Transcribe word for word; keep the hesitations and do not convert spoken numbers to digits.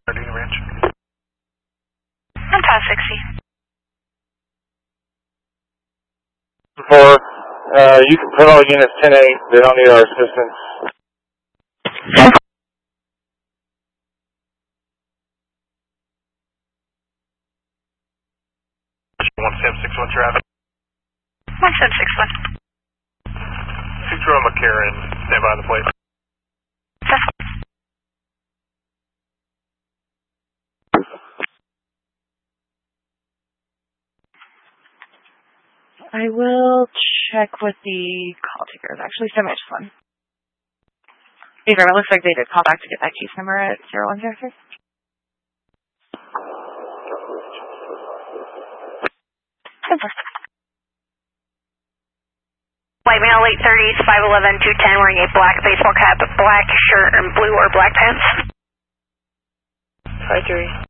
Gardena Ranch. I'm past sixty. Four, uh, you can put all units ten eight. They don't need our assistance. one seven six one traffic. one seven six one. two two McCarran, stand by the plate. That's I will check with the call takers. Actually, send me just one. It looks like they did call back to get that case number at zero one zero three. White male, late thirties, five eleven, two ten, wearing a black baseball cap, black shirt, and blue or black pants. Five three.